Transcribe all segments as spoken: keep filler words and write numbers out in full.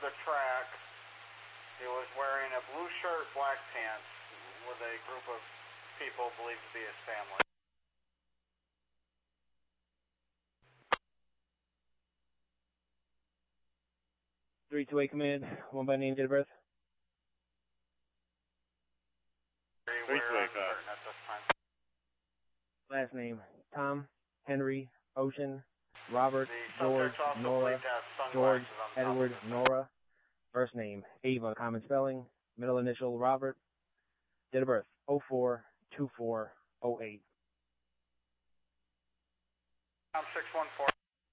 the track. He was wearing a blue shirt, black pants, with a group of people believed to be his family. three two eight command, one by name, date of birth. three two eight five. Last name, Tom, Henry, Ocean, Robert, George, Nora, George, Edward, Nora. First name, Ava, common spelling. Middle initial, Robert. Date of birth, oh four two four oh eight. Tom six one four.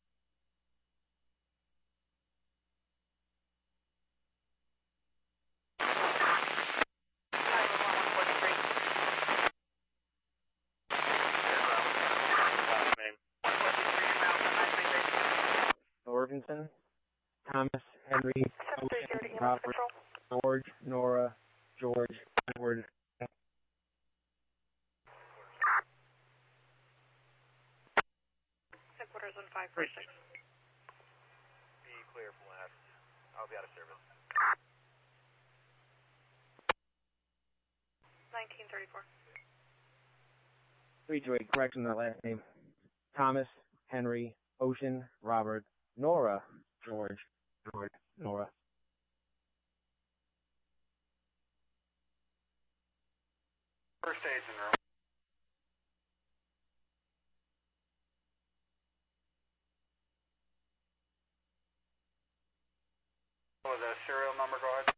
Jorgensen, Thomas, Henry, Ocean, Robert, George, Nora, George, Edward. Headquarters on five four six. Be clear from last. I'll be out of service. nineteen thirty-four. three two eight, correction on that last name. Thomas, Henry, Ocean, Robert, Nora, George, George, Nora. First aids in room. With a serial number, go ahead.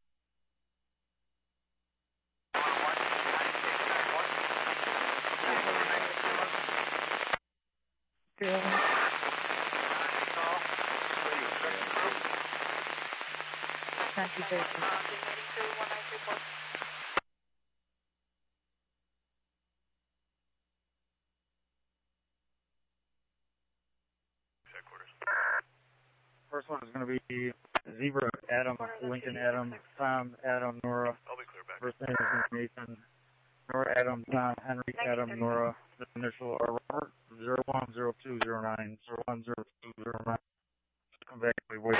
nineteen thirty-two. First one is going to be Zebra, Adam, Lincoln, Adam, Tom, Adam, Nora. I'll be clear back. First name is Nathan. Nora, Adam, Tom, Henry, Adam, Nora. The initial are Robert, zero one zero two zero nine, zero one zero two zero nine. Come back, we wait.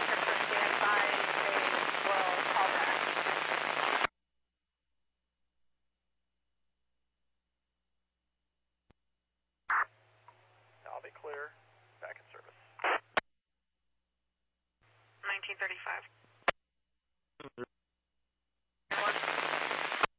I'll be clear. Back in service. nineteen thirty-five.